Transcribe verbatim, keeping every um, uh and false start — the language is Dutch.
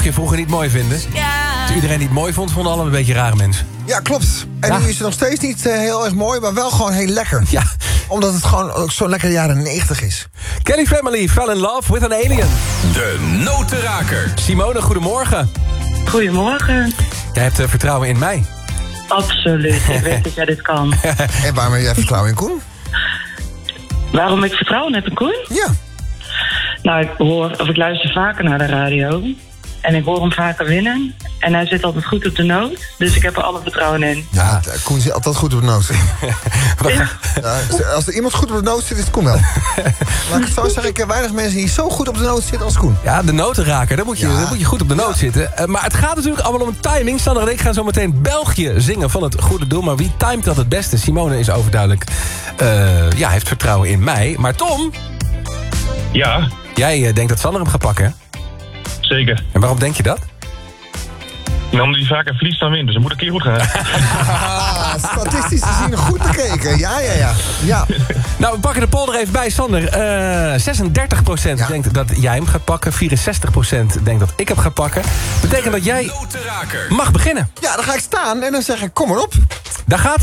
je vroeger niet mooi vinden. Toen iedereen niet mooi vond, vonden allemaal een beetje rare mensen. Ja, klopt. En Ja. nu is het nog steeds niet uh, heel erg mooi, maar wel gewoon heel lekker. Ja. Omdat het gewoon ook zo'n lekker jaren negentig is. Kelly Family fell in love with an alien. De notenraker. Simone, goedemorgen. Goedemorgen. Jij hebt uh, vertrouwen in mij. Absoluut, ik weet dat jij dit kan. En waarom heb jij vertrouwen in Koen? Waarom ik vertrouwen heb in Koen? Ja. Nou, ik hoor, of ik luister vaker naar de radio. En ik hoor hem vaker winnen. En hij zit altijd goed op de noot. Dus ik heb er alle vertrouwen in. Ja, Koen zit altijd goed op de noot. Ja, als er iemand goed op de noot zit, is het Koen wel. Laat ik het zo zeggen, ik heb weinig mensen die zo goed op de noot zitten als Koen. Ja, de notenraker, daar moet je, Ja. daar moet je goed op de noot zitten. Uh, maar het gaat natuurlijk allemaal om een timing. Sander en ik gaan zo meteen België zingen van het goede doel. Maar wie timet dat het beste? Simone is overduidelijk. Uh, ja, heeft vertrouwen in mij. Maar Tom, Ja, jij uh, denkt dat Sander hem gaat pakken, hè? zeker. En waarom denk je dat? Nou, omdat hij vaker verliest dan wint, dus dat moet een keer goed gaan. Ah, statistisch gezien goed bekeken. Ja, ja, ja. ja. Nou, we pakken de poll er even bij. Sander, uh, zesendertig procent Ja. denkt dat jij hem gaat pakken. vierenzestig procent denkt dat ik hem ga pakken. Betekent dat jij Notenraker. mag beginnen. Ja, dan ga ik staan en dan zeg ik, kom maar op. Daar gaat